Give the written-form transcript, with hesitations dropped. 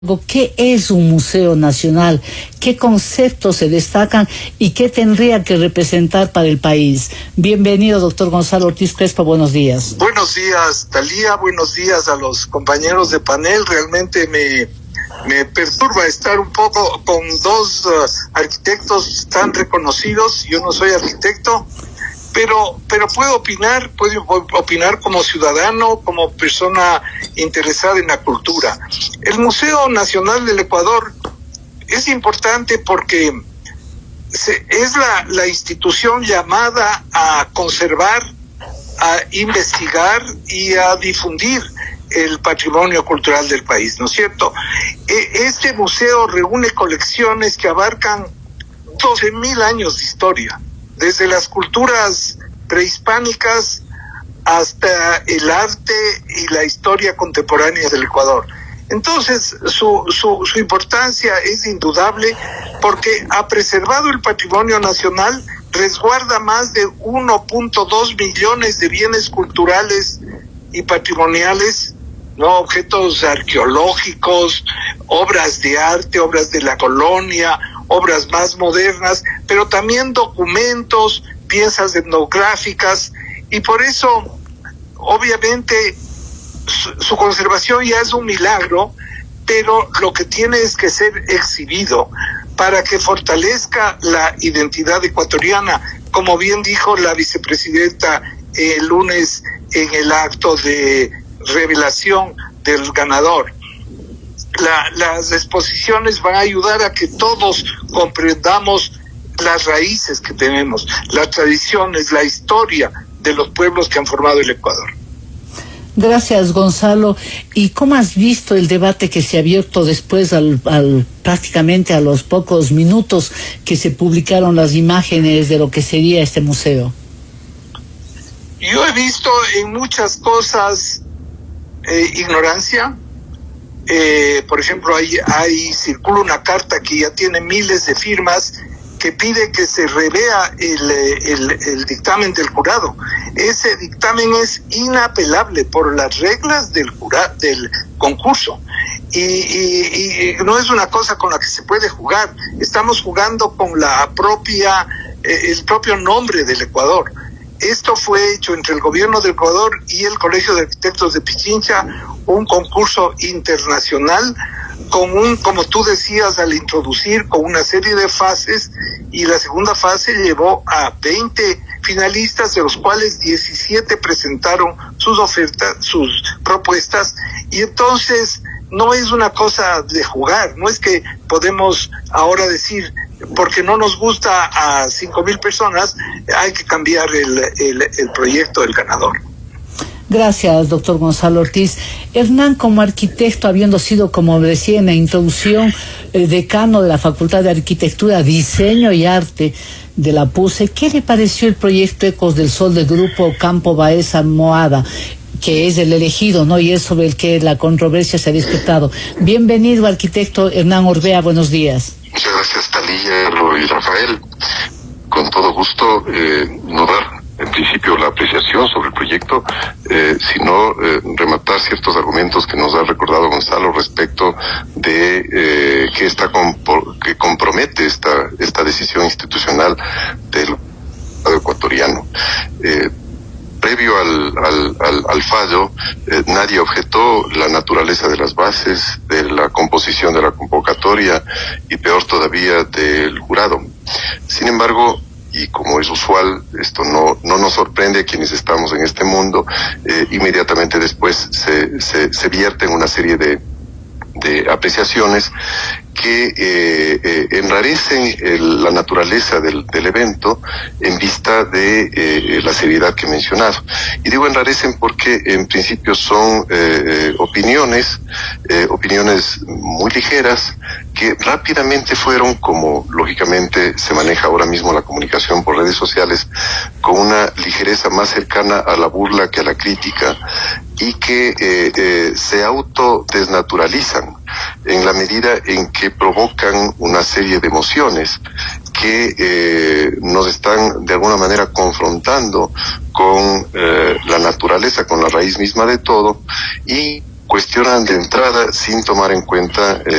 ¿Qué es un museo nacional? ¿Qué conceptos se destacan y qué tendría que representar para el país? Bienvenido, doctor Gonzalo Ortiz Crespo, buenos días. Buenos días, Talía, buenos días a los compañeros de panel. Realmente me perturba estar un poco con dos arquitectos tan reconocidos. Yo no soy arquitecto, pero puedo opinar como ciudadano, como persona interesada en la cultura. El Museo Nacional del Ecuador es importante porque es la institución llamada a conservar, a investigar y a difundir el patrimonio cultural del país, ¿no es cierto? Este museo reúne colecciones que abarcan 12.000 años de historia, desde las culturas prehispánicas hasta el arte y la historia contemporánea del Ecuador. Entonces, su importancia es indudable porque ha preservado el patrimonio nacional, resguarda más de 1.2 millones de bienes culturales y patrimoniales, ¿no? Objetos arqueológicos, obras de arte, obras de la colonia, obras más modernas, pero también documentos, piezas etnográficas, y por eso, obviamente, su conservación ya es un milagro, pero lo que tiene es que ser exhibido para que fortalezca la identidad ecuatoriana, como bien dijo la vicepresidenta el lunes en el acto de revelación del ganador. Las exposiciones van a ayudar a que todos comprendamos las raíces que tenemos, las tradiciones, la historia de los pueblos que han formado el Ecuador. Gracias, Gonzalo. ¿Y cómo has visto el debate que se ha abierto después, prácticamente a los pocos minutos que se publicaron las imágenes de lo que sería este museo? Yo he visto en muchas cosas ignorancia. Por ejemplo, circula una carta que ya tiene miles de firmas que pide que se revea el dictamen del jurado. Ese dictamen es inapelable por las reglas del concurso. Y no es una cosa con la que se puede jugar. Estamos jugando con el propio nombre del Ecuador. Esto fue hecho entre el gobierno del Ecuador y el Colegio de Arquitectos de Pichincha, un concurso internacional como tú decías al introducir, con una serie de fases, y la segunda fase llevó a 20 finalistas, de los cuales 17 presentaron sus ofertas, sus propuestas, y entonces no es una cosa de jugar, no es que podemos ahora decir, porque no nos gusta a 5.000 personas, hay que cambiar el proyecto del ganador. Gracias, doctor Gonzalo Ortiz. Hernán, como arquitecto, habiendo sido, como decía en la introducción, decano de la Facultad de Arquitectura, Diseño y Arte de la PUCE, ¿qué le pareció el proyecto Ecos del Sol del Grupo Campo Baeza Moada, que es el elegido, ¿no? Y es sobre el que la controversia se ha disputado? Bienvenido, arquitecto Hernán Orbea, buenos días. Muchas gracias, Talía y Rafael. Con todo gusto, no dar en principio la apreciación sobre el proyecto, sino rematar ciertos argumentos que nos ha recordado Gonzalo respecto de que compromete esta decisión institucional del Estado ecuatoriano. Previo al fallo, nadie objetó la naturaleza de las bases, de la composición de la convocatoria y peor todavía del jurado. Sin embargo, y como es usual, esto no nos sorprende a quienes estamos en este mundo, inmediatamente después se vierten una serie de apreciaciones que enrarecen la naturaleza del evento en vista de la seriedad que he mencionado. Y digo enrarecen porque en principio son opiniones muy ligeras que rápidamente fueron, como lógicamente se maneja ahora mismo la comunicación por redes sociales, con una ligereza más cercana a la burla que a la crítica, y que se autodesnaturalizan en la medida en que provocan una serie de emociones que nos están de alguna manera confrontando con la naturaleza, con la raíz misma de todo, y cuestionan de entrada sin tomar en cuenta